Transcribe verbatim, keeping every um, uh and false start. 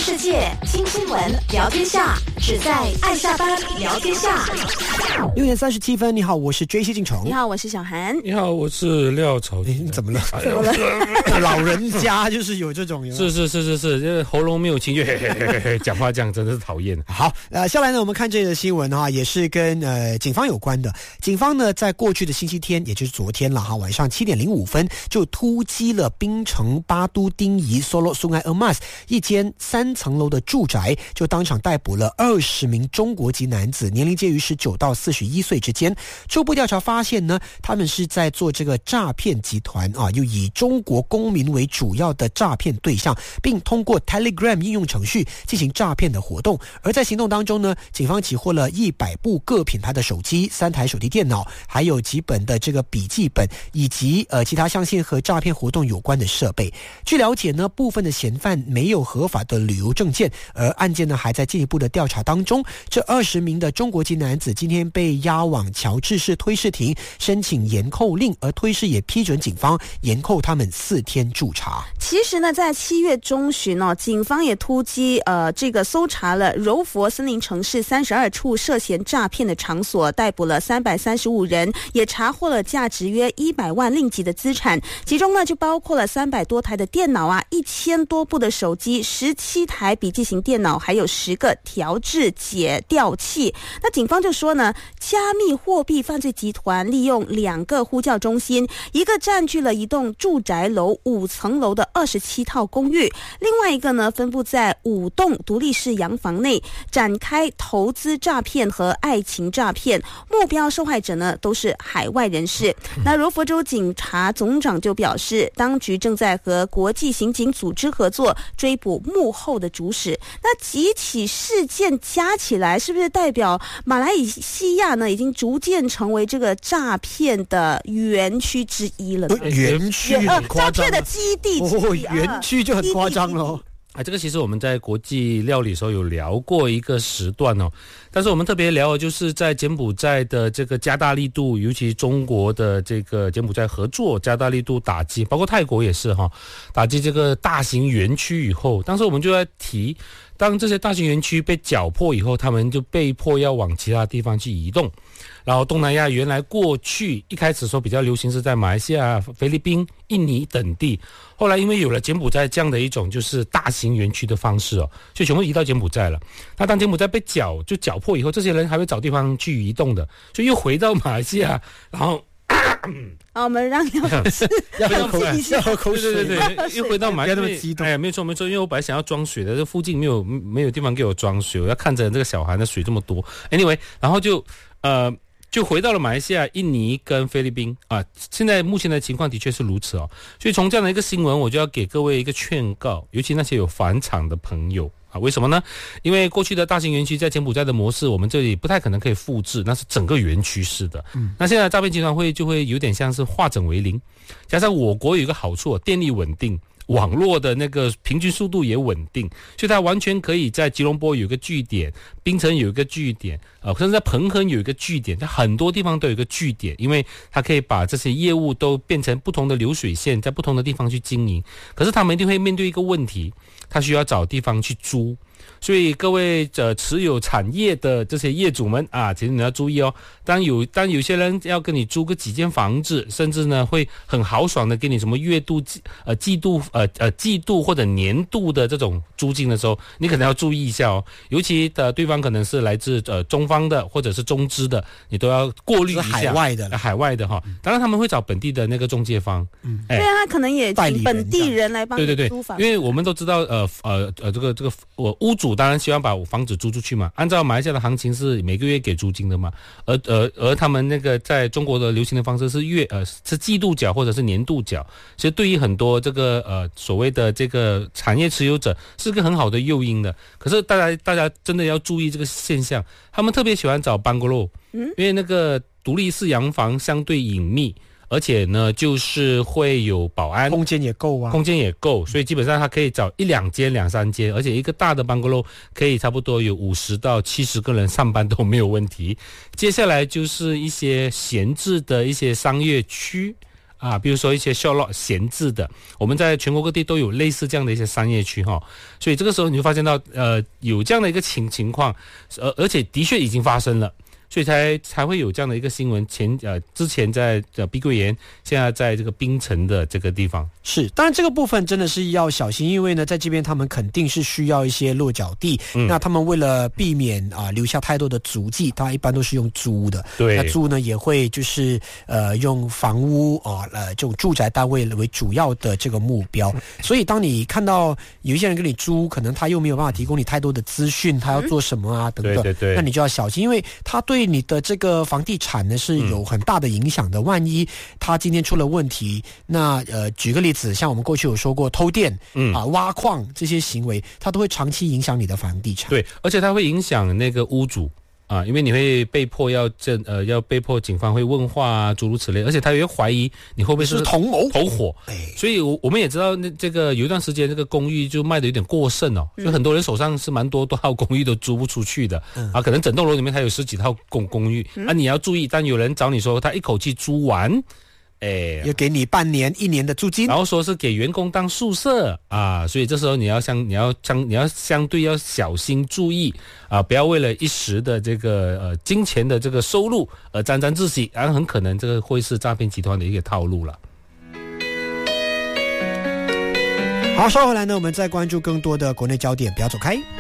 世界，听新闻，聊天下，只在爱下班聊天下。 六点三十七分，你好，我是 J C 进城。 你好，我是小韩。 你好，我是廖朝。 你怎么了？ 怎么了？ 老人家就是有这种， 是是是是是，这喉咙没有清就嘿嘿嘿嘿讲话这样真的是讨厌。 好，呃，下来呢，我们看这个新闻哈，也是跟呃警方有关的。警方呢，在过去的星期天，也就是昨天了哈，晚上七点零五分就突击了槟城巴都丁仪 Solo Sungai Emas 一间三层楼的住宅，就当场逮捕了二十名中国籍男子，年龄介于十九到四十一岁之间。初步调查发现呢，他们是在做这个诈骗集团啊，又以中国公民为主要的诈骗对象，并通过 Telegram 应用程序进行诈骗的活动。而在行动当中呢，警方起获了一百部各品牌的手机、三台手提电脑，还有几本的这个笔记本，以及呃其他相信和诈骗活动有关的设备。据了解呢，部分的嫌犯没有合法的旅游证件，而案件呢还在进一步的调查当中。这二十名的中国籍男子今天被押往乔治市推事庭申请延扣令，而推事也批准警方延扣他们四天驻查。 其实呢，在七月中旬哦，警方也突击呃这个搜查了柔佛森林城市三十二处涉嫌诈骗的场所，逮捕了三百三十五人，也查获了价值约一百万令吉的资产，其中呢就包括了三百多台的电脑啊，一千多部的手机，十七台笔记型电脑，还有十个调制解调器。那警方就说呢，加密货币犯罪集团利用两个呼叫中心，一个占据了一栋住宅楼五层楼的二十七套公寓，另外一个呢分布在五栋独立式洋房内，展开投资诈骗和爱情诈骗，目标受害者呢都是海外人士。那柔佛州警察总长就表示，当局正在和国际刑警组织合作，追捕幕后的主使。那几起事件加起来，是不是代表马来西亚呢已经逐渐成为这个诈骗的园区之一了呢？ 园区很夸张、啊， 诈骗的基地之一、 哦，园区就很夸张了。 啊，这个其实我们在国际料理的时候有聊过一个时段哦，但是我们特别聊的就是在柬埔寨的这个加大力度，尤其中国的这个柬埔寨合作加大力度打击，包括泰国也是哈，打击这个大型园区以后，当时我们就在提，当这些大型园区被缴破以后，他们就被迫要往其他地方去移动。然后东南亚原来过去一开始说比较流行是在马来西亚、菲律宾、印尼等地，后来因为有了柬埔寨这样的一种就是大型园区的方式哦，所以全部移到柬埔寨了。那当柬埔寨被缴就缴破以后，这些人还会找地方去移动的，所以又回到马来西亚，然后好，我们让廖老师要喝口水，要喝口水， 对对对，又回到马来西亚， 不要那么激动。 哎，没错没错，因为我本来想要装水的，这附近没有没有地方给我装水，我要看着这个小孩的水这么多。Anyway， 然后就呃。就回到了马来西亚、印尼跟菲律宾啊，现在目前的情况的确是如此哦。所以从这样的一个新闻，我就要给各位一个劝告，尤其那些有返场的朋友啊，为什么呢？因为过去的大型园区在柬埔寨的模式，我们这里不太可能可以复制，那是整个园区式的。嗯，那现在诈骗集团会就会有点像是化整为零，加上我国有一个好处，电力稳定。网络的那个平均速度也稳定，所以它完全可以在吉隆坡有一个据点，槟城有一个据点，呃，甚至在彭亨有一个据点，在很多地方都有一个据点，因为它可以把这些业务都变成不同的流水线，在不同的地方去经营。可是他们一定会面对一个问题，他需要找地方去租。所以各位呃持有产业的这些业主们啊，其实你要注意哦。当有当有些人要跟你租个几间房子，甚至呢会很豪爽的给你什么月度、呃季度、呃呃季度或者年度的这种租金的时候，你可能要注意一下哦。尤其的对方可能是来自呃中方的或者是中资的，你都要过滤一下。 是海外的， 呃、海外的哈。当然他们会找本地的那个中介方， 嗯，哎、对啊，他可能也请本地人来帮你租房。 对对对，因为我们都知道呃呃呃这个这个我屋主当然希望把房子租出去嘛，按照马来西亚的行情是每个月给租金的嘛，而而而他们那个在中国的流行的方式是月呃是季度缴或者是年度缴，其实对于很多这个呃所谓的这个产业持有者是个很好的诱因的。可是大家大家真的要注意这个现象，他们特别喜欢找 bungalow， 嗯，因为那个独立式洋房相对隐秘。而且呢，就是会有保安， 空间也够啊， 空间也够，所以基本上它可以找一两间、两三间，而且一个大的 bungalow 可以差不多有五十到七十个人上班都没有问题。接下来就是一些闲置的一些商业区啊，比如说一些 short lot 闲置的，我们在全国各地都有类似这样的一些商业区哈，所以这个时候你就发现到呃有这样的一个情情况，而而且的确已经发生了。所以才才会有这样的一个新闻，前呃之前在呃碧桂园，现在在这个槟城的这个地方。 是，当然这个部分真的是要小心，因为呢，在这边他们肯定是需要一些落脚地。嗯、那他们为了避免啊、呃、留下太多的足迹，他一般都是用租的。 对， 那租呢也会就是呃用房屋啊呃这种住宅单位为主要的这个目标。所以当你看到有一些人跟你租，可能他又没有办法提供你太多的资讯，他要做什么啊、嗯、等等， 对对对， 那你就要小心，因为他对你的这个房地产呢是有很大的影响的。万一他今天出了问题，那呃，举个例子，像我们过去有说过偷电、嗯啊、挖矿这些行为，它都会长期影响你的房地产。 对，而且它会影响那个屋主。啊，因为你会被迫要证呃，要被迫警方会问话啊，诸如此类，而且他也会怀疑你会不会是同谋投火。所以我我们也知道，那这个有一段时间，这个公寓就卖的有点过剩哦，就很多人手上是蛮多多套公寓都租不出去的、嗯、啊，可能整栋楼里面它有十几套公公寓、嗯、啊，你要注意，当有人找你说他一口气租完。哎， 要给你半年、一年的租金， 然后说是给员工当宿舍啊，所以这时候你要相、你要相、你要相对要小心注意啊，不要为了一时的这个呃金钱的这个收入而沾沾自喜，然后很可能这个会是诈骗集团的一个套路了。 好，稍后回来呢，我们再关注更多的国内焦点，不要走开。